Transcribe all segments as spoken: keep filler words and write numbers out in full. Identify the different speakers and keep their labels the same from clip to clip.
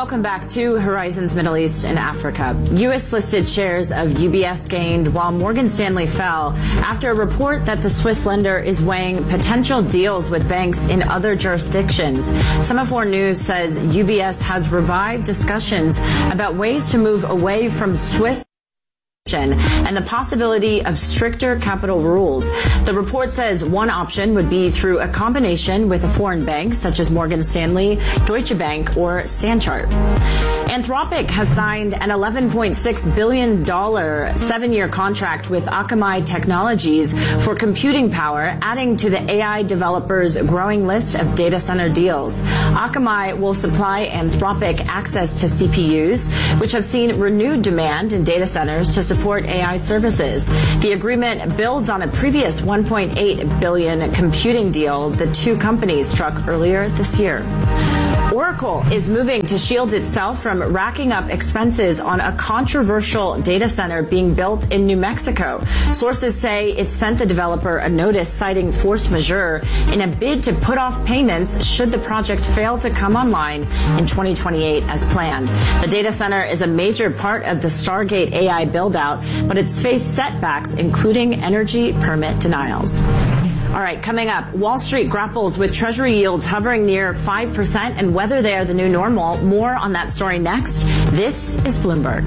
Speaker 1: Welcome back to Horizons Middle East and Africa. U S-listed shares of U B S gained while Morgan Stanley fell after a report that the Swiss lender is weighing potential deals with banks in other jurisdictions. Semaphore News says U B S has revived discussions about ways to move away from Swiss and the possibility of stricter capital rules. The report says one option would be through a combination with a foreign bank such as Morgan Stanley, Deutsche Bank, or Stanchart. Anthropic has signed an eleven point six billion dollars seven-year contract with Akamai Technologies for computing power, adding to the A I developers' growing list of data center deals. Akamai will supply Anthropic access to C P Us, which have seen renewed demand in data centers to support A I services. The agreement builds on a previous one point eight billion dollars computing deal the two companies struck earlier this year. Oracle is moving to shield itself from racking up expenses on a controversial data center being built in New Mexico. Sources say it sent the developer a notice citing force majeure in a bid to put off payments should the project fail to come online in twenty twenty-eight as planned. The data center is a major part of the Stargate A I build-out, but it's faced setbacks, including energy permit denials. All right, coming up, Wall Street grapples with Treasury yields hovering near five percent and whether they are the new normal. More on that story next. This is Bloomberg.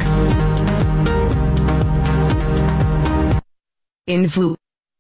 Speaker 2: Influ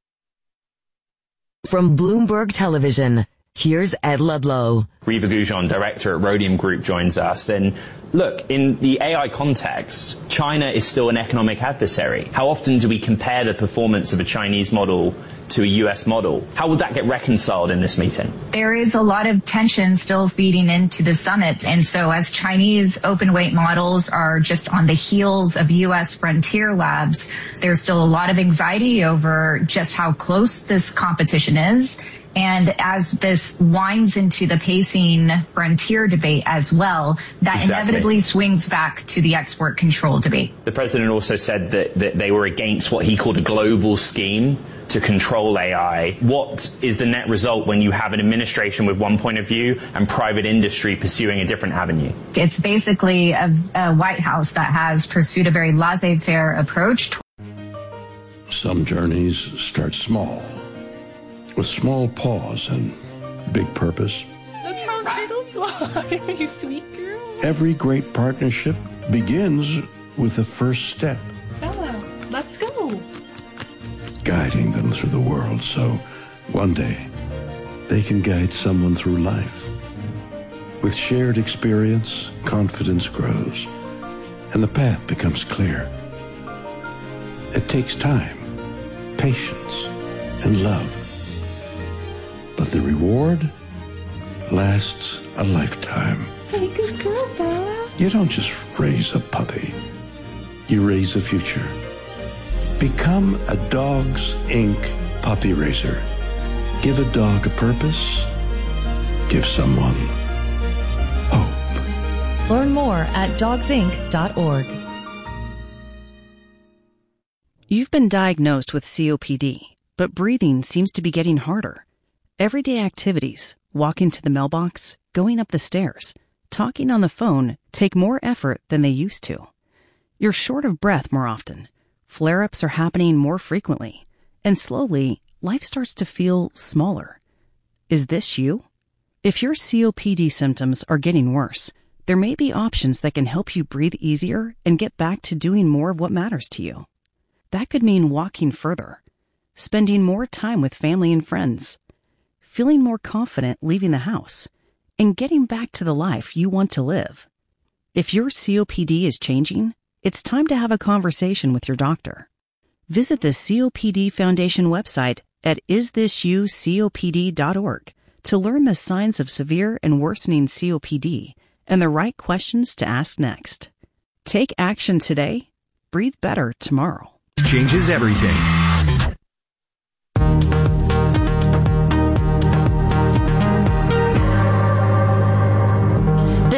Speaker 2: from Bloomberg Television. Here's Ed Ludlow.
Speaker 3: Riva Goujon, director at Rhodium Group, joins us. And look, in the A I context, China is still an economic adversary. How often do we compare the performance of a Chinese model to a U S model? How would that get reconciled in this meeting?
Speaker 4: There is a lot of tension still feeding into the summit. And so as Chinese open weight models are just on the heels of U S frontier labs, there's still a lot of anxiety over just how close this competition is. And as this winds into the pacing frontier debate as well, that exactly. inevitably swings back to the export control debate.
Speaker 3: The president also said that, that they were against what he called a global scheme to control A I. What is the net result when you have an administration with one point of view and private industry pursuing a different avenue?
Speaker 4: It's basically a, a White House that has pursued a very laissez-faire approach.
Speaker 5: Some journeys start small, with small pause and big purpose.
Speaker 6: Look how little fly, you sweet girl.
Speaker 5: Every great partnership begins with the first step.
Speaker 6: Bella, let's go.
Speaker 5: Guiding them through the world so one day they can guide someone through life. With shared experience, confidence grows, and the path becomes clear. It takes time, patience, and love. But the reward lasts a lifetime.
Speaker 6: Hey, good girl, Bella.
Speaker 5: You don't just raise a puppy. You raise a future. Become a Dogs Incorporated puppy raiser. Give a dog a purpose. Give someone hope.
Speaker 7: Learn more at dogs inc dot org.
Speaker 8: You've been diagnosed with C O P D, but breathing seems to be getting harder. Everyday activities, walking to the mailbox, going up the stairs, talking on the phone take more effort than they used to. You're short of breath more often. Flare-ups are happening more frequently. And slowly, life starts to feel smaller. Is this you? If your C O P D symptoms are getting worse, there may be options that can help you breathe easier and get back to doing more of what matters to you. That could mean walking further, spending more time with family and friends, feeling more confident leaving the house, and getting back to the life you want to live. If your C O P D is changing, it's time to have a conversation with your doctor. Visit the C O P D Foundation website at is this you C O P D dot org to learn the signs of severe and worsening C O P D and the right questions to ask next. Take action today. Breathe better tomorrow.
Speaker 9: Changes everything.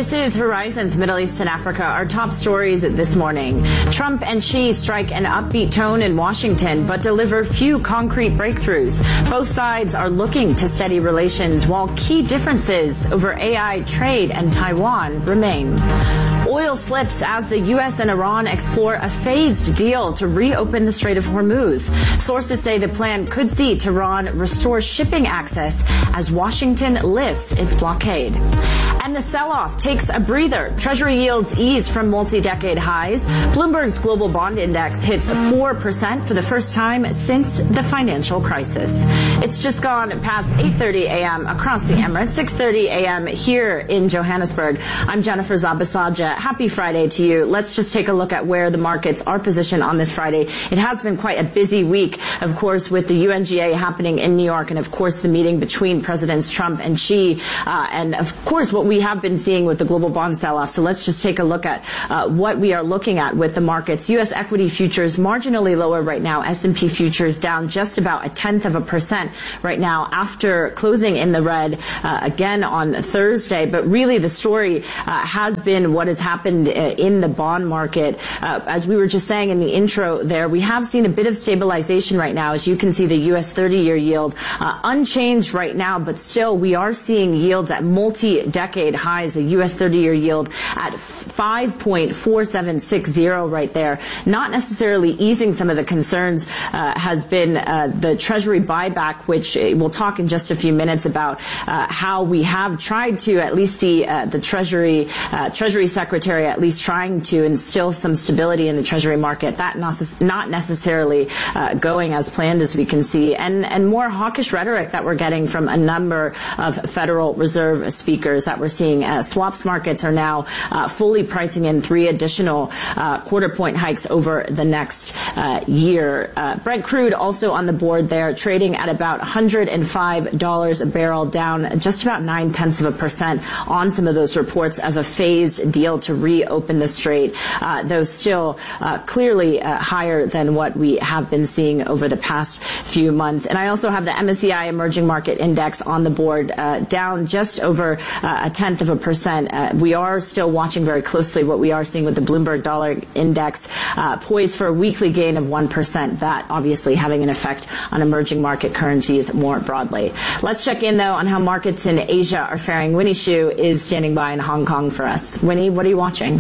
Speaker 1: This is Horizons Middle East and Africa. Our top stories this morning. Trump and Xi strike an upbeat tone in Washington, but deliver few concrete breakthroughs. Both sides are looking to steady relations, while key differences over A I, trade, and Taiwan remain. Oil slips as the U S and Iran explore a phased deal to reopen the Strait of Hormuz. Sources say the plan could see Tehran restore shipping access as Washington lifts its blockade. And the sell-off takes a breather. Treasury yields ease from multi-decade highs. Bloomberg's global bond index hits four percent for the first time since the financial crisis. It's just gone past eight thirty a.m. across the Emirates, six thirty a.m. here in Johannesburg. I'm Jennifer Zabasaja. Happy Friday to you. Let's just take a look at where the markets are positioned on this Friday. It has been quite a busy week, of course, with the U N G A happening in New York and, of course, the meeting between Presidents Trump and Xi, uh, and, of course, what we have been seeing with the global bond sell-off. So let's just take a look at uh, what we are looking at with the markets. U S equity futures marginally lower right now. S and P futures down just about a tenth of a percent right now after closing in the red uh, again on Thursday. But really the story uh, has been what has happened uh, in the bond market. Uh, as we were just saying in the intro there, we have seen a bit of stabilization right now. As you can see, the U S thirty-year yield uh, unchanged right now, but still we are seeing yields at multi-decade highs. The U S thirty-year yield at five point four seven six zero right there. Not necessarily easing some of the concerns uh, has been uh, the Treasury buyback, which we'll talk in just a few minutes about uh, how we have tried to at least see uh, the Treasury uh, Treasury Secretary at least trying to instill some stability in the Treasury market. That not necessarily uh, going as planned, as we can see, and and more hawkish rhetoric that we're getting from a number of Federal Reserve speakers that we're seeing. Uh, swaps markets are now uh, fully pricing in three additional uh, quarter point hikes over the next uh, year. Uh, Brent crude also on the board there, trading at about one hundred five dollars a barrel, down just about nine tenths of a percent on some of those reports of a phased deal to reopen the strait, uh, though still uh, clearly uh, higher than what we have been seeing over the past few months. And I also have the M S C I Emerging Market Index on the board, uh, down just over uh, a tenth of a percent. Uh, we are still watching very closely what we are seeing with the Bloomberg Dollar Index, uh, poised for a weekly gain of one percent. That obviously having an effect on emerging market currencies more broadly. Let's check in, though, on how markets in Asia are faring. Winnie Xu is standing by in Hong Kong for us. Winnie, what are you watching?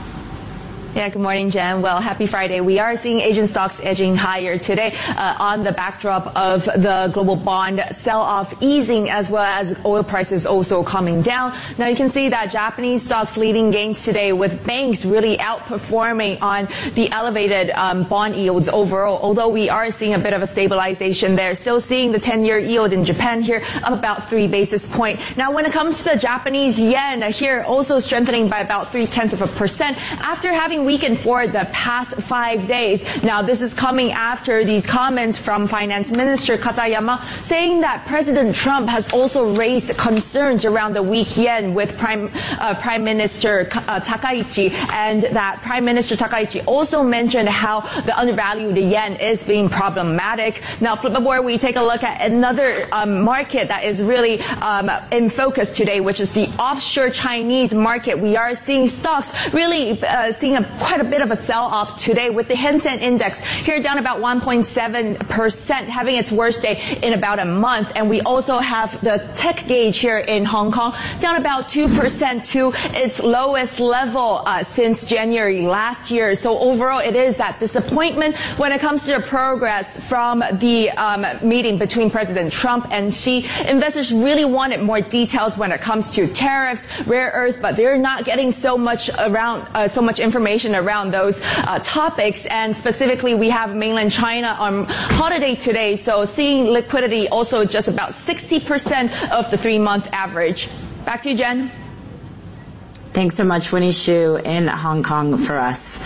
Speaker 9: Yeah, good morning, Jen. Well, happy Friday. We are seeing Asian stocks edging higher today uh, on the backdrop of the global bond sell-off easing, as well as oil prices also coming down. Now, you can see that Japanese stocks leading gains today, with banks really outperforming on the elevated um, bond yields overall, although we are seeing a bit of a stabilization there. Still seeing the ten-year yield in Japan here up about three basis points. Now, when it comes to the Japanese yen, here also strengthening by about three-tenths of a percent after having weakened for the past five days. Now, this is coming after these comments from Finance Minister Katayama saying that President Trump has also raised concerns around the weak yen with Prime uh, Prime Minister uh, Takaichi, and that Prime Minister Takaichi also mentioned how the undervalued yen is being problematic. Now, flip aboard, we take a look at another um, market that is really um, in focus today, which is the offshore Chinese market. We are seeing stocks really uh, seeing a quite a bit of a sell-off today, with the Hang Seng Index here down about one point seven percent, having its worst day in about a month. And we also have the tech gauge here in Hong Kong down about two percent to its lowest level uh, since January last year. So overall, it is that disappointment when it comes to the progress from the um, meeting between President Trump and Xi. Investors really wanted more details when it comes to tariffs, rare earth, but they're not getting so much around, uh, so much information around those uh, topics. And specifically, we have mainland China on holiday today, so seeing liquidity also just about sixty percent of the three-month average. Back to you, Jen.
Speaker 1: Thanks so much, Winnie Xu in Hong Kong for us.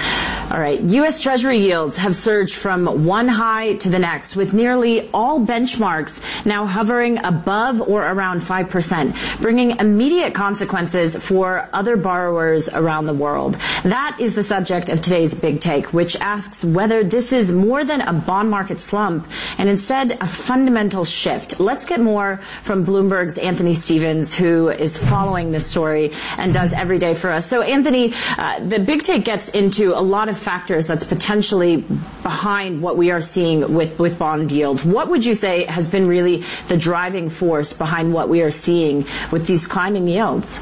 Speaker 1: All right. U S. Treasury yields have surged from one high to the next, with nearly all benchmarks now hovering above or around five percent, bringing immediate consequences for other borrowers around the world. That is the subject of today's Big Take, which asks whether this is more than a bond market slump and instead a fundamental shift. Let's get more from Bloomberg's Anthony Stevens, who is following this story and does every day for us. So, Anthony, uh, the Big Take gets into a lot of factors that's potentially behind what we are seeing with, with bond yields. What would you say has been really the driving force behind what we are seeing with these climbing yields?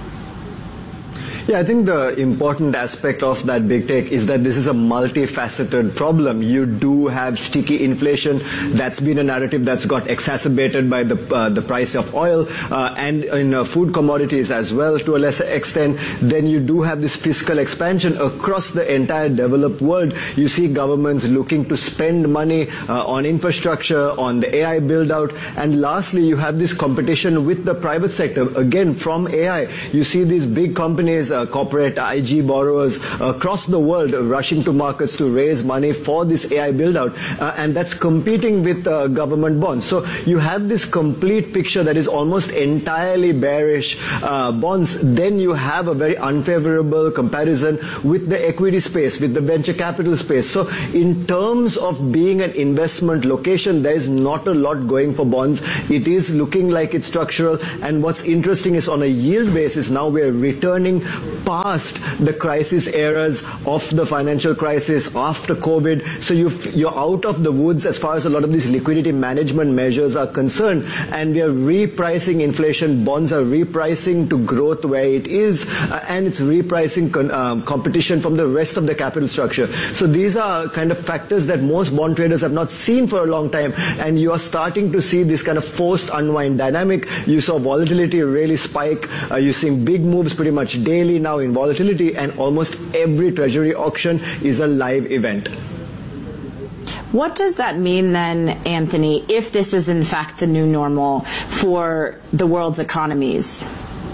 Speaker 10: Yeah, I think the important aspect of that Big Take is that this is a multifaceted problem. You do have sticky inflation. That's been a narrative that's got exacerbated by the uh, the price of oil uh, and in uh, food commodities as well to a lesser extent. Then you do have this fiscal expansion across the entire developed world. You see governments looking to spend money uh, on infrastructure, on the A I build out. And lastly, you have this competition with the private sector. Again, from A I, you see these big companies, uh, corporate I G borrowers across the world rushing to markets to raise money for this A I build out. Uh, and that's competing with uh, government bonds. So you have this complete picture that is almost entirely bearish uh, bonds. Then you have a very unfavorable comparison with the equity space, with the venture capital space. So in terms of being an investment location, there is not a lot going for bonds. It is looking like it's structural. And what's interesting is on a yield basis, now we're returning past the crisis eras of the financial crisis after COVID. So you've, you're out of the woods as far as a lot of these liquidity management measures are concerned. And we are repricing inflation. Bonds are repricing to growth where it is. Uh, and it's repricing con, um, competition from the rest of the capital structure. So these are kind of factors that most bond traders have not seen for a long time. And you are starting to see this kind of forced unwind dynamic. You saw volatility really spike. Uh, you're seeing big moves pretty much daily now in volatility, and almost every treasury auction is a live event.
Speaker 1: What does that mean then, Anthony, if this is in fact the new normal for the world's economies?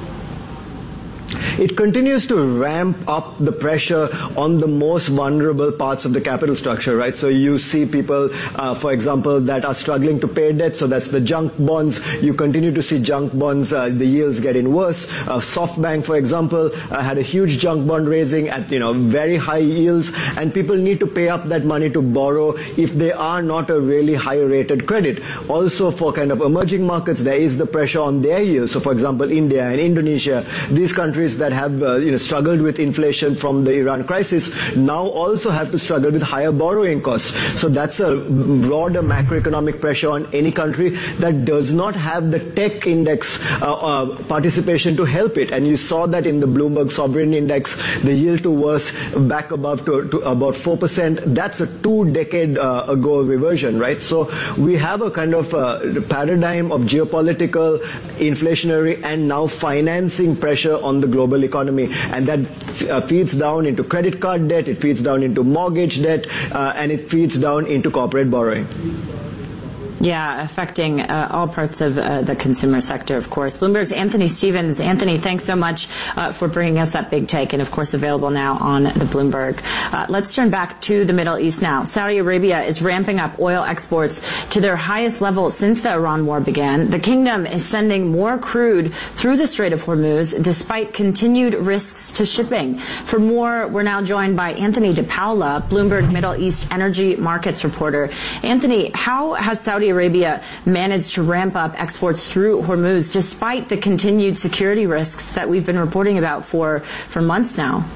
Speaker 10: It continues to ramp up the pressure on the most vulnerable parts of the capital structure, right? So you see people, uh, for example, that are struggling to pay debt. So that's the junk bonds. You continue to see junk bonds, uh, the yields getting worse. Uh, SoftBank, for example, uh, had a huge junk bond raising at, you know, very high yields. And people need to pay up that money to borrow if they are not a really high rated credit. Also for kind of emerging markets, there is the pressure on their yields. So for example, India and Indonesia, these countries that have uh, you know struggled with inflation from the Iran crisis now also have to struggle with higher borrowing costs. So that's a broader macroeconomic pressure on any country that does not have the tech index uh, uh, participation to help it. And you saw that in the Bloomberg Sovereign Index, the yield to worst back above to, to about four percent. That's a two decade uh, ago reversion, right? So we have a kind of uh, paradigm of geopolitical, inflationary, and now financing pressure on the global economy, and that uh, feeds down into credit card debt, it feeds down into mortgage debt, uh, and it feeds down into corporate borrowing.
Speaker 1: Yeah, affecting uh, all parts of uh, the consumer sector, of course. Bloomberg's Anthony Stevens. Anthony, thanks so much uh, for bringing us that Big Take, and of course available now on the Bloomberg. Uh, let's turn back to the Middle East now. Saudi Arabia is ramping up oil exports to their highest level since the Iran war began. The kingdom is sending more crude through the Strait of Hormuz despite continued risks to shipping. For more, we're now joined by Anthony DePaula, Bloomberg Middle East energy markets reporter. Anthony, how has Saudi Arabia managed to ramp up exports through Hormuz despite the continued security risks that we've been reporting about for, for months now?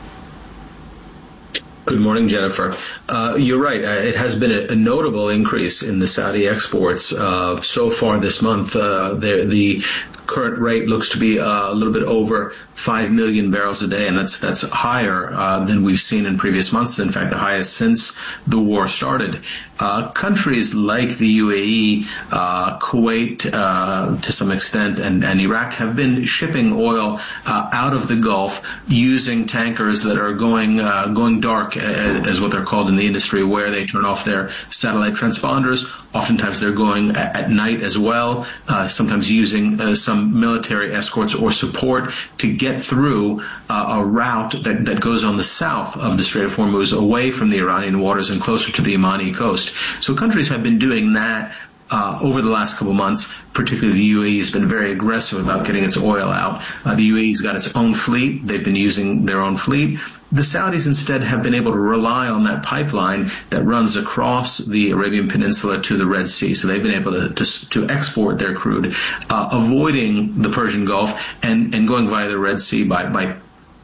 Speaker 11: Good morning, Jennifer. Uh, you're right. Uh, it has been a, a notable increase in the Saudi exports uh, so far this month. Uh, the, the current rate looks to be uh, a little bit over five million barrels a day, and that's that's higher uh, than we've seen in previous months. In fact, the highest since the war started. uh, countries like the U A E, uh, Kuwait, uh, to some extent, and, and Iraq have been shipping oil uh, out of the Gulf using tankers that are going uh, going dark, as what they're called in the industry, where they turn off their satellite transponders. Oftentimes they're going at, at night as well, uh, sometimes using uh, some military escorts or support to get through uh, a route that, that goes on the south of the Strait of Hormuz, away from the Iranian waters and closer to the Yemeni coast. So countries have been doing that Uh, over the last couple months. Particularly the U A E has been very aggressive about getting its oil out. Uh, the U A E's got its own fleet. They've been using their own fleet. The Saudis instead have been able to rely on that pipeline that runs across the Arabian Peninsula to the Red Sea. So they've been able to to, to export their crude, uh, avoiding the Persian Gulf and, and going via the Red Sea by, by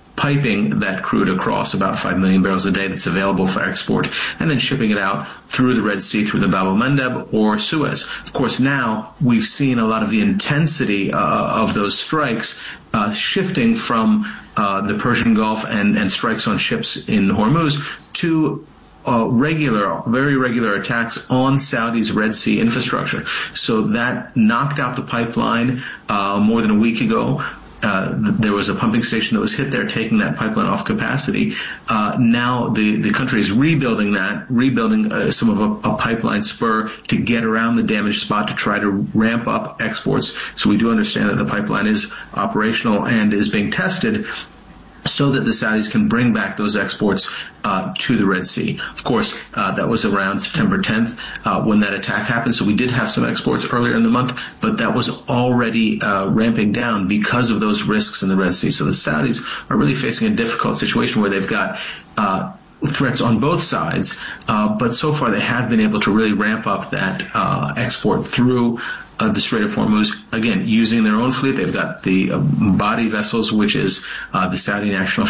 Speaker 11: piping that crude across, about five million barrels a day that's available for export, and then shipping it out through the Red Sea, through the Bab el-Mandeb or Suez. Of course, now we've seen a lot of the intensity uh, of those strikes uh, shifting from uh, the Persian Gulf and, and strikes on ships in Hormuz to Uh, regular, very regular attacks on Saudi's Red Sea infrastructure. So that knocked out the pipeline uh, more than a week ago. Uh, there was a pumping station that was hit there, taking that pipeline off capacity. Uh, now the, the country is rebuilding that, rebuilding uh, some of a, a pipeline spur to get around the damaged spot to try to ramp up exports. So we do understand that the pipeline is operational and is being tested, so that the Saudis can bring back those exports uh, to the Red Sea. Of course, uh, that was around September tenth uh, when that attack happened, so we did have some exports earlier in the month, but that was already uh, ramping down because of those risks in the Red Sea. So the Saudis are really facing a difficult situation where they've got uh, threats on both sides, uh, but so far they have been able to really ramp up that uh, export through Uh, the Strait of Hormuz, again, using their own fleet. They've got the uh, body vessels, which is uh, the Saudi National